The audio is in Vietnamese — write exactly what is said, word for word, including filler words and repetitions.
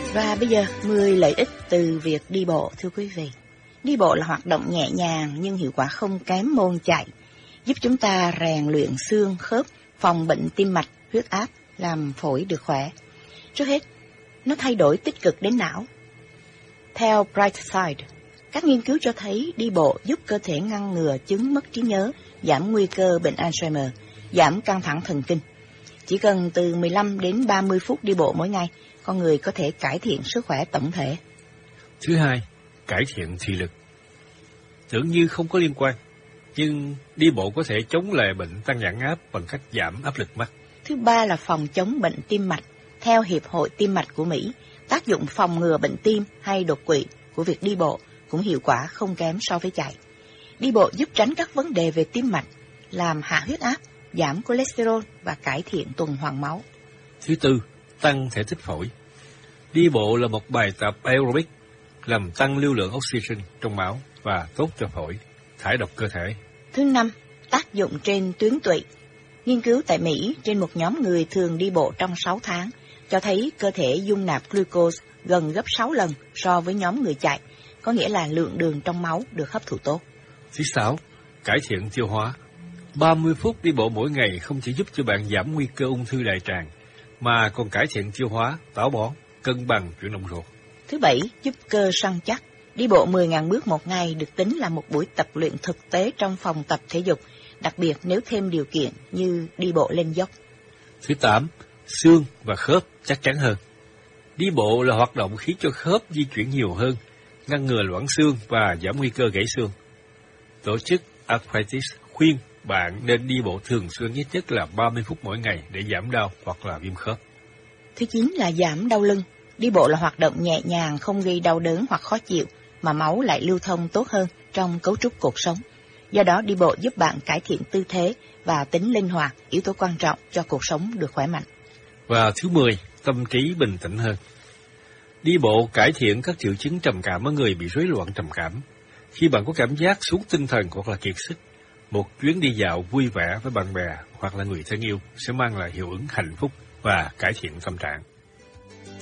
Và bây giờ, mười lợi ích từ việc đi bộ, thưa quý vị. Đi bộ là hoạt động nhẹ nhàng nhưng hiệu quả không kém môn chạy, giúp chúng ta rèn luyện xương, khớp, phòng bệnh tim mạch, huyết áp, làm phổi được khỏe. Trước hết, nó thay đổi tích cực đến não. Theo Brightside, các nghiên cứu cho thấy đi bộ giúp cơ thể ngăn ngừa chứng mất trí nhớ, giảm nguy cơ bệnh Alzheimer, giảm căng thẳng thần kinh. Chỉ cần từ mười lăm đến ba mươi phút đi bộ mỗi ngày, con người có thể cải thiện sức khỏe tổng thể. Thứ hai, cải thiện thị lực. Tưởng như không có liên quan, nhưng đi bộ có thể chống lại bệnh tăng nhãn áp bằng cách giảm áp lực mắt. Thứ ba là phòng chống bệnh tim mạch. Theo Hiệp hội Tim mạch của Mỹ, tác dụng phòng ngừa bệnh tim hay đột quỵ của việc đi bộ cũng hiệu quả không kém so với chạy. Đi bộ giúp tránh các vấn đề về tim mạch, làm hạ huyết áp, giảm cholesterol và cải thiện tuần hoàn máu. Thứ tư, tăng thể tích phổi. Đi bộ là một bài tập aerobic, làm tăng lưu lượng oxygen trong máu và tốt cho phổi, thải độc cơ thể. Thứ năm, tác dụng trên tuyến tụy. Nghiên cứu tại Mỹ trên một nhóm người thường đi bộ trong sáu tháng cho thấy cơ thể dung nạp glucose gần gấp sáu lần so với nhóm người chạy, có nghĩa là lượng đường trong máu được hấp thụ tốt. Thứ sáu, cải thiện tiêu hóa. ba mươi phút đi bộ mỗi ngày không chỉ giúp cho bạn giảm nguy cơ ung thư đại tràng, mà còn cải thiện tiêu hóa, táo bón, cân bằng chuyển động ruột. Thứ bảy, giúp cơ săn chắc. Đi bộ mười nghìn bước một ngày được tính là một buổi tập luyện thực tế trong phòng tập thể dục, đặc biệt nếu thêm điều kiện như đi bộ lên dốc. Thứ tám, xương và khớp chắc chắn hơn. Đi bộ là hoạt động khiến cho khớp di chuyển nhiều hơn, ngăn ngừa loãng xương và giảm nguy cơ gãy xương. Tổ chức Arthritis khuyên bạn nên đi bộ thường xuyên ít nhất là ba mươi phút mỗi ngày để giảm đau hoặc là viêm khớp. Thứ chín là giảm đau lưng. Đi bộ là hoạt động nhẹ nhàng, không gây đau đớn hoặc khó chịu, mà máu lại lưu thông tốt hơn trong cấu trúc cột sống. Do đó, đi bộ giúp bạn cải thiện tư thế và tính linh hoạt, yếu tố quan trọng cho cuộc sống được khỏe mạnh. Và thứ mười, tâm trí bình tĩnh hơn. Đi bộ cải thiện các triệu chứng trầm cảm ở người bị rối loạn trầm cảm. Khi bạn có cảm giác xuống tinh thần hoặc là kiệt sức, một chuyến đi dạo vui vẻ với bạn bè hoặc là người thân yêu sẽ mang lại hiệu ứng hạnh phúc và cải thiện tâm trạng.